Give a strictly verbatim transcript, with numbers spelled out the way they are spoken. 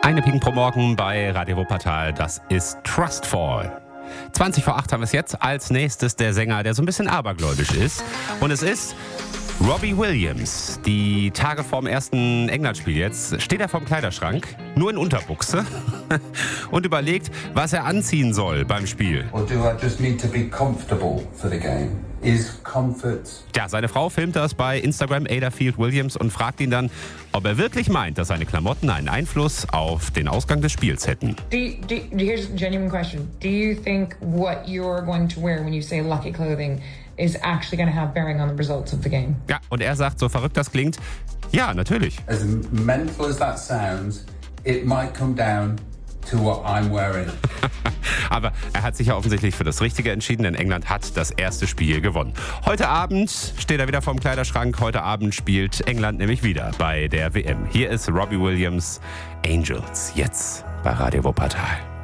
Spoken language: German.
Eine Ping pro Morgen bei Radio Wuppertal, das ist Trustfall. zwanzig vor acht haben wir es jetzt. Als nächstes der Sänger, der so ein bisschen abergläubisch ist. Und es ist Robbie Williams. Die Tage vorm ersten England-Spiel jetzt steht er vorm Kleiderschrank, nur in Unterbuchse, und überlegt, was er anziehen soll beim Spiel. Or do I just need to be comfortable for the game? Is comfort... Ja, seine Frau filmt das bei Instagram, Ada Field Williams, und fragt ihn dann, ob er wirklich meint, dass seine Klamotten einen Einfluss auf den Ausgang des Spiels hätten. Do you, do, here's a genuine question. Do you think what you're going to wear when you say lucky clothing is actually going to have bearing on the results of the game? Ja, und er sagt, so verrückt das klingt, ja, natürlich. As mental as that sounds, it might come down to what I'm wearing. Aber er hat sich ja offensichtlich für das Richtige entschieden, denn England hat das erste Spiel gewonnen. Heute Abend steht er wieder vorm Kleiderschrank. Heute Abend spielt England nämlich wieder bei der W M. Hier ist Robbie Williams, Angels, jetzt bei Radio Wuppertal.